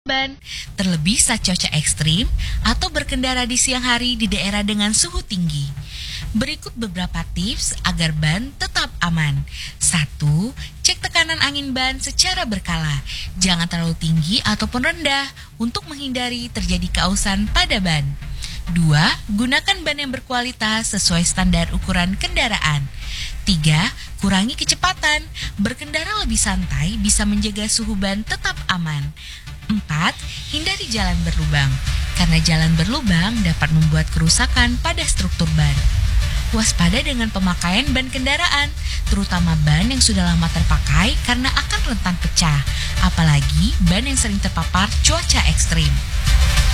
ban, terlebih saat cuaca ekstrim atau berkendara di siang hari di daerah dengan suhu tinggi. Berikut beberapa tips agar ban tetap aman. 1. Cek tekanan angin ban secara berkala. Jangan terlalu tinggi ataupun rendah untuk menghindari terjadi keausan pada ban. 2. Gunakan ban yang berkualitas sesuai standar ukuran kendaraan. 3. Kurangi kecepatan. Berkendara lebih santai bisa menjaga suhu ban tetap aman. 4. Hindari jalan berlubang, karena jalan berlubang dapat membuat kerusakan pada struktur ban. Waspada dengan pemakaian ban kendaraan, terutama ban yang sudah lama terpakai karena akan rentan pecah, apalagi ban yang sering terpapar cuaca ekstrim.